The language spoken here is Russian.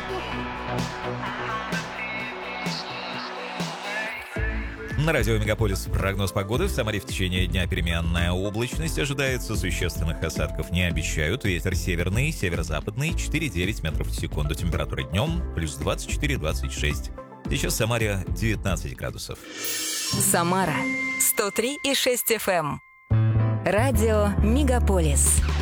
На радио «Мегаполис» прогноз погоды. В Самаре в течение дня переменная облачность. Ожидается, существенных осадков не обещают. Ветер северный, северо-западный, 4,9 метров в секунду. Температура днем плюс 24-26. Сейчас в Самаре 19 градусов. Самара 103,6 FM. Радио «Мегаполис».